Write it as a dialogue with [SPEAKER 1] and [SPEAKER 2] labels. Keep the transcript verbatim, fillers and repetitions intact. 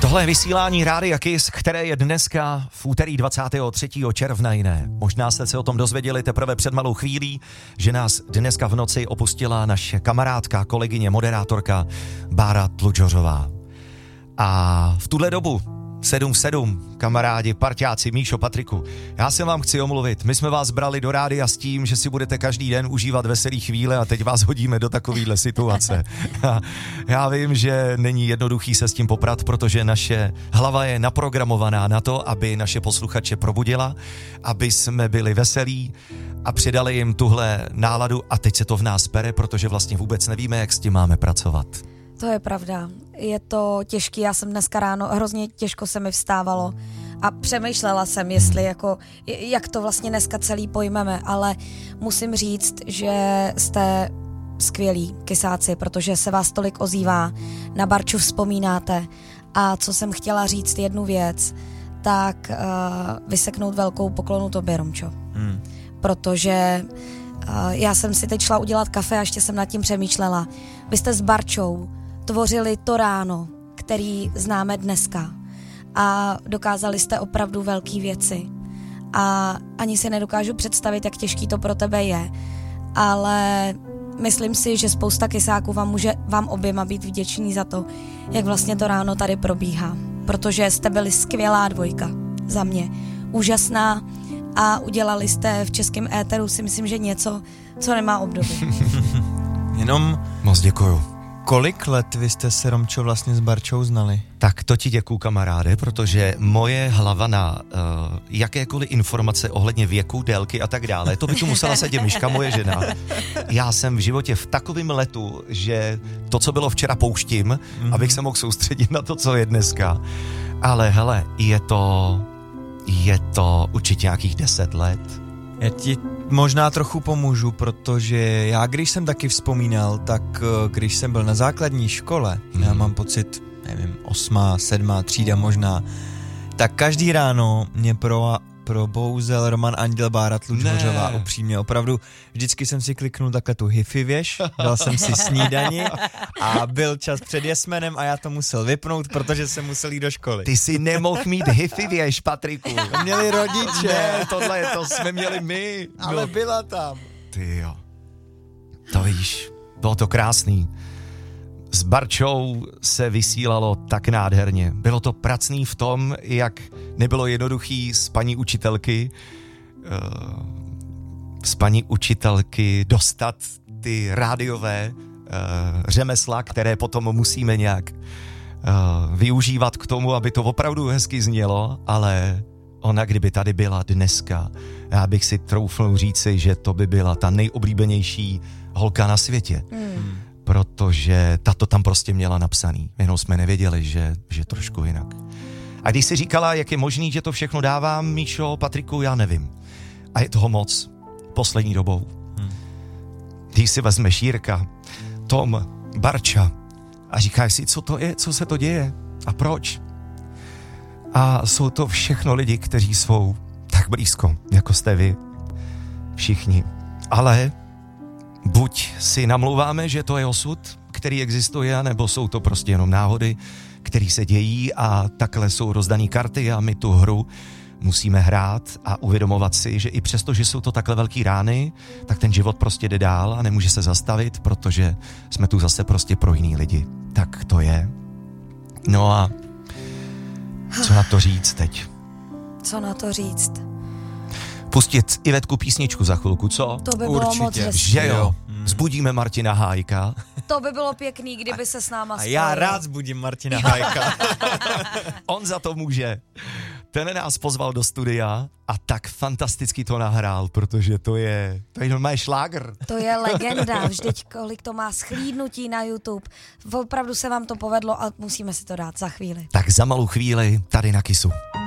[SPEAKER 1] Tohle je vysílání Rádia Kiss, které je dneska v úterý dvacátého třetího června jiné. Možná jste se o tom dozvěděli teprve před malou chvílí, že nás dneska v noci opustila naše kamarádka, kolegyně, moderátorka Bára Tlučořová. A v tuhle dobu sedm v sedm, kamarádi, parťáci, Míšo, Patriku, já se vám chci omluvit. My jsme vás brali do rádia s tím, že si budete každý den užívat veselý chvíle a teď vás hodíme do takovéhle situace. Já vím, že není jednoduchý se s tím poprat, protože naše hlava je naprogramovaná na to, aby naše posluchače probudila, aby jsme byli veselí a přidali jim tuhle náladu a teď se to v nás pere, protože vlastně vůbec nevíme, jak s tím máme pracovat.
[SPEAKER 2] To je pravda. Je to těžký, já jsem dneska ráno, hrozně těžko se mi vstávalo a přemýšlela jsem, jestli jako, jak to vlastně dneska celý pojmeme, ale musím říct, že jste skvělí kysáci, protože se vás tolik ozývá, na Barču vzpomínáte a co jsem chtěla říct jednu věc, tak uh, vyseknout velkou poklonu tobě, Romčo. Hmm. Protože uh, já jsem si teď šla udělat kafe a ještě jsem nad tím přemýšlela. Vy jste s Barčou tvořili to ráno, který známe dneska a dokázali jste opravdu velký věci a ani si nedokážu představit, jak těžký to pro tebe je, ale myslím si, že spousta kysáků vám může vám oběma být vděčný za to, jak vlastně to ráno tady probíhá, protože jste byli skvělá dvojka za mě, úžasná a udělali jste v českém éteru si myslím, že něco, co nemá obdoby.
[SPEAKER 3] Jenom
[SPEAKER 1] moc děkuju.
[SPEAKER 3] Kolik let vy jste se, Romčo, vlastně s Barčou znali?
[SPEAKER 1] Tak to ti děkuju, kamaráde, protože moje hlava na uh, jakékoliv informace ohledně věku, délky a tak dále, to by tu musela sedět Myška, moje žena. Já jsem v životě v takovém letu, že to, co bylo včera, pouštím, mm-hmm. abych se mohl soustředit na to, co je dneska. Ale hele, je to, je to určitě nějakých deset let.
[SPEAKER 3] Já ti možná trochu pomůžu, protože já, když jsem taky vzpomínal, tak když jsem byl na základní škole, hmm. já mám pocit, nevím, osmá, sedmá třída možná, tak každý ráno mě pro, probouzel Roman Anděl Bára Tlučořová, upřímně, opravdu, vždycky jsem si kliknul takhle tu hifi věž, dal jsem si snídani a byl čas před jesmenem a já to musel vypnout, protože jsem musel jít do školy.
[SPEAKER 1] Ty si nemohl mít hifi věž, Patriku.
[SPEAKER 3] Měli rodiče.
[SPEAKER 1] Ne, tohle to jsme měli my.
[SPEAKER 3] Ale no. Byla tam.
[SPEAKER 1] Ty jo. To víš, bylo to krásný. S Barčou se vysílalo tak nádherně. Bylo to pracný v tom, jak nebylo jednoduchý z paní učitelky z paní učitelky dostat ty rádiové řemesla, které potom musíme nějak využívat k tomu, aby to opravdu hezky znělo, ale ona, kdyby tady byla dneska, já bych si troufnul říci, že to by byla ta nejoblíbenější holka na světě. Mm. Protože ta to tam prostě měla napsaný. Jenom jsme nevěděli, že, že trošku jinak. A když si říkala, jak je možný, že to všechno dávám, Míšo, Patriku, já nevím. A je toho moc poslední dobou. Hmm. Když si vezmeš Jirka, Tom, Barča a říkáš si, co to je, co se to děje a proč. A jsou to všechno lidi, kteří jsou tak blízko, jako jste vy. Všichni. Ale buď si namlouváme, že to je osud, který existuje, nebo jsou to prostě jenom náhody, které se dějí a takhle jsou rozdaný karty a my tu hru musíme hrát a uvědomovat si, že i přesto, že jsou to takhle velký rány, tak ten život prostě jde dál a nemůže se zastavit, protože jsme tu zase prostě pro jiný lidi. Tak to je. No a co na to říct teď?
[SPEAKER 2] Co na to říct?
[SPEAKER 1] Pustit Ivetku písničku za chvilku, co?
[SPEAKER 2] To by bylo
[SPEAKER 3] určitě
[SPEAKER 2] moc hezký.
[SPEAKER 1] Že jo? Hmm. Zbudíme Martina Hájka.
[SPEAKER 2] To by bylo pěkný, kdyby se s náma spojil.
[SPEAKER 3] A já rád zbudím Martina Hájka.
[SPEAKER 1] On za to může. Ten nás pozval do studia a tak fantasticky to nahrál, protože to je, to je normální šlágr.
[SPEAKER 2] To je legenda, vždyť kolik to má schlídnutí na YouTube. Opravdu se vám to povedlo a musíme si to dát za chvíli.
[SPEAKER 1] Tak za malou chvíli tady na Kissu.